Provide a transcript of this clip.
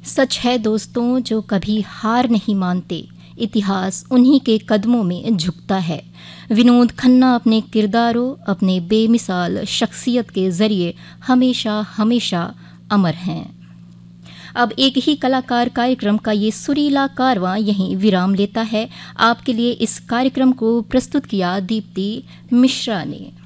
सच है दोस्तों, जो कभी हार नहीं मानते, इतिहास उन्हीं के कदमों में झुकता है। विनोद खन्ना अपने किरदारों, अपने बेमिसाल शख्सियत के ज़रिए हमेशा हमेशा अमर हैं। अब एक ही कलाकार कार्यक्रम का ये सुरीला कारवां यहीं विराम लेता है। आपके लिए इस कार्यक्रम को प्रस्तुत किया दीप्ति मिश्रा ने।